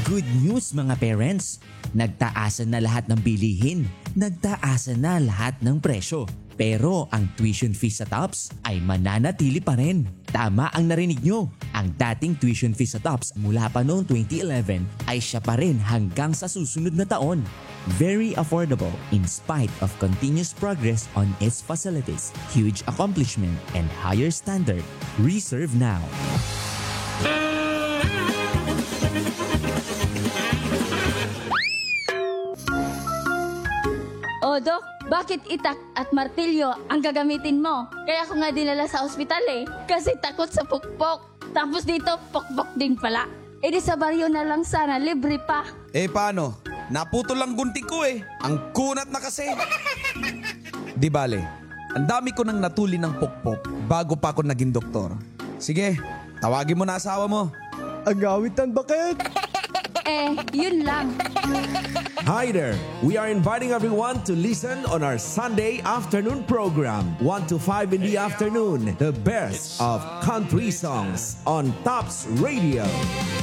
Good news mga parents! Nagtaasan na lahat ng bilihin. Nagtaasan na lahat ng presyo. Pero ang tuition fees sa TOPS ay mananatili pa rin. Tama ang narinig nyo. Ang dating tuition fees sa TOPS mula pa noong 2011 ay siya pa rin hanggang sa susunod na taon. Very affordable in spite of continuous progress on its facilities, huge accomplishment, and higher standard. Reserve now. O Dok, bakit itak at martilyo ang gagamitin mo? Kaya ako nga dinala sa ospital kasi takot sa pukpok. Tapos dito, pokpok din pala. E di sa baryo na lang sana, libre pa. Paano? Naputol lang gunting ko Ang kunat na kasi. Di bale, ang dami ko nang natuli ng pokpok bago pa ako naging doktor. Sige, tawagin mo na asawa mo. Agawitan bakit? Yun lang. Hi there! We are inviting everyone to listen on our Sunday afternoon program, 1 to 5 in the afternoon, the best of country songs on TOPS Radio.